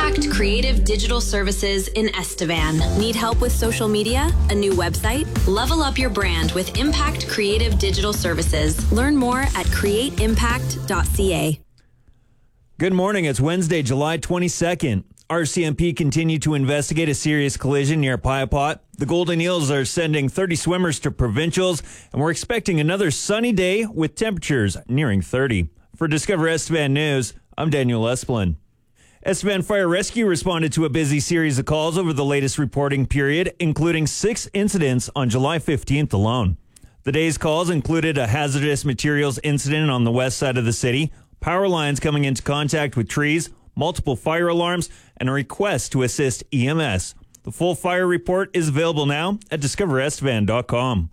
Impact Creative Digital Services in Estevan. Need help with social media? A new website? Level up your brand with Impact Creative Digital Services. Learn more at createimpact.ca. Good morning. It's Wednesday, July 22nd. RCMP continued to investigate a serious collision near Piapot. The Golden Eels are sending 30 swimmers to provincials, and we're expecting another sunny day with temperatures nearing 30. For Discover Estevan News, I'm Daniel Esplin. Estevan Fire Rescue responded to a busy series of calls over the latest reporting period, including 6 incidents on July 15th alone. The day's calls included a hazardous materials incident on the west side of the city, power lines coming into contact with trees, multiple fire alarms, and a request to assist EMS. The full fire report is available now at discoverestevan.com.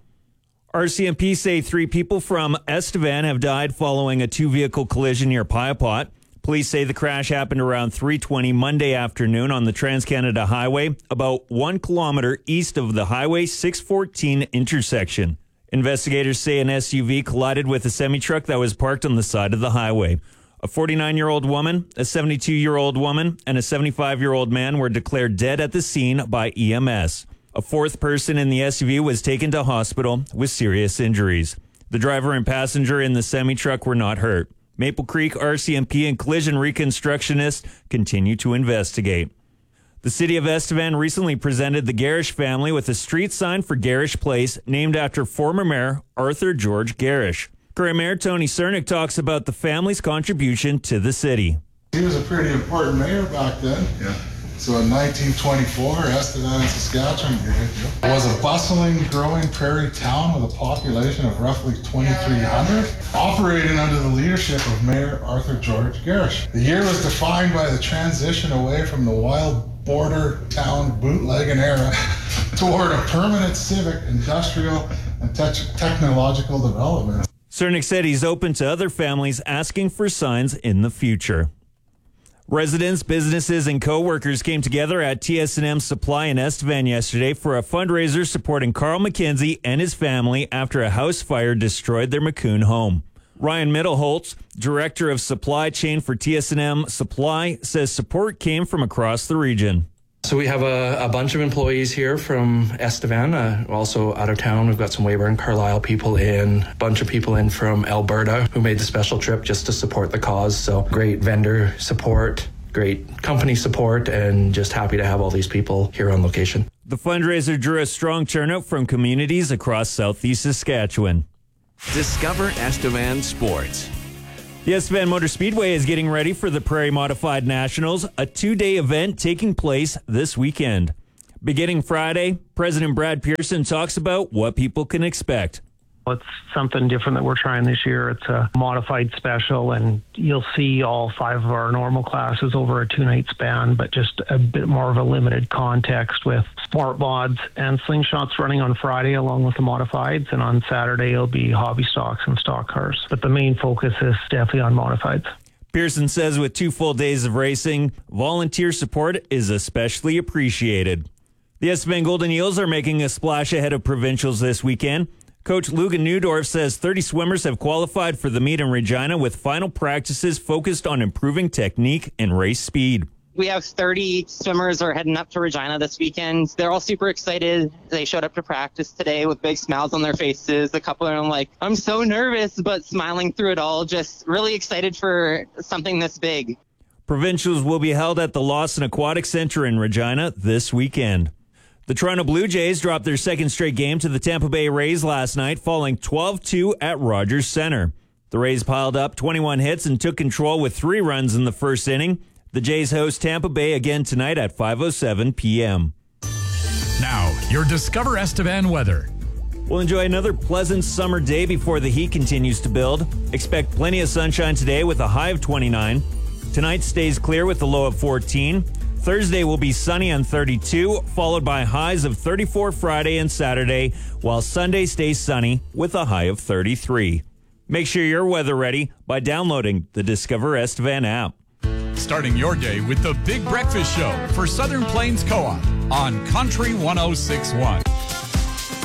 RCMP say 3 people from Estevan have died following a 2-vehicle collision near Piapot. Police say the crash happened around 3:20 Monday afternoon on the Trans-Canada Highway, about 1 kilometer east of the Highway 614 intersection. Investigators say an SUV collided with a semi-truck that was parked on the side of the highway. A 49-year-old woman, a 72-year-old woman, and a 75-year-old man were declared dead at the scene by EMS. A 4th person in the SUV was taken to hospital with serious injuries. The driver and passenger in the semi-truck were not hurt. Maple Creek RCMP and collision reconstructionists continue to investigate. The city of Estevan recently presented the Garish family with a street sign for Garish Place named after former Mayor Arthur George Garish. Current Mayor Tony Cernick talks about the family's contribution to the city. He was a pretty important mayor back then. Yeah. So in 1924, Estevan, Saskatchewan was a bustling, growing prairie town with a population of roughly 2,300, operating under the leadership of Mayor Arthur George Garish. The year was defined by the transition away from the wild border town bootlegging era toward a permanent civic, industrial, and technological development. Cernick said he's open to other families asking for signs in the future. Residents, businesses, and co-workers came together at TS&M Supply in Estevan yesterday for a fundraiser supporting Carl McKenzie and his family after a house fire destroyed their Macun home. Ryan Middleholtz, director of supply chain for TS&M Supply, says support came from across the region. So we have a bunch of employees here from Estevan, also out of town. We've got some Weyburn, Carlisle people in, a bunch of people in from Alberta who made the special trip just to support the cause. So great vendor support, great company support, and just happy to have all these people here on location. The fundraiser drew a strong turnout from communities across southeast Saskatchewan. Discover Estevan Sports. The Estevan Motor Speedway is getting ready for the Prairie Modified Nationals, a 2-day event taking place this weekend. Beginning Friday, President Brad Pearson talks about what people can expect. It's something different that we're trying this year. It's a modified special, and you'll see all 5 of our normal classes over a 2-night span, but just a bit more of a limited context with sport mods and slingshots running on Friday along with the modifieds, and on Saturday it'll be hobby stocks and stock cars. But the main focus is definitely on modifieds. Pearson says with 2 full days of racing, volunteer support is especially appreciated. The Estevan Golden Eels are making a splash ahead of provincials this weekend. Coach Lugan Newdorf says 30 swimmers have qualified for the meet in Regina with final practices focused on improving technique and race speed. We have 30 swimmers are heading up to Regina this weekend. They're all super excited. They showed up to practice today with big smiles on their faces. A couple of them like, I'm so nervous, but smiling through it all, just really excited for something this big. Provincials will be held at the Lawson Aquatic Center in Regina this weekend. The Toronto Blue Jays dropped their second straight game to the Tampa Bay Rays last night, falling 12-2 at Rogers Center. The Rays piled up 21 hits and took control with 3 runs in the first inning. The Jays host Tampa Bay again tonight at 5:07 p.m. Now, your Discover Estevan weather. We'll enjoy another pleasant summer day before the heat continues to build. Expect plenty of sunshine today with a high of 29. Tonight stays clear with a low of 14. Thursday will be sunny on 32, followed by highs of 34 Friday and Saturday, while Sunday stays sunny with a high of 33. Make sure you're weather ready by downloading the Discover Estevan app. Starting your day with the Big Breakfast Show for Southern Plains Co-op on Country 106.1.